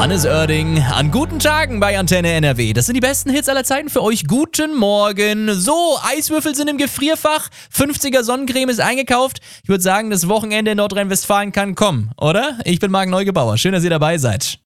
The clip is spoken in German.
Hannes Oerding an guten Tagen bei Antenne NRW. Das sind die besten Hits aller Zeiten für euch. Guten Morgen. So, Eiswürfel sind im Gefrierfach, 50er Sonnencreme ist eingekauft. Ich würde sagen, das Wochenende in Nordrhein-Westfalen kann kommen, oder? Ich bin Marc Neugebauer. Schön, dass ihr dabei seid.